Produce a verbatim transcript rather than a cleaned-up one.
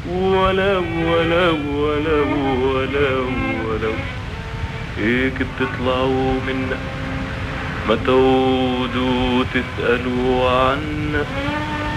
ولو ولو ولو ولو ولو هيك بتطلعوا منا ما تعودوا تسألوا عنا.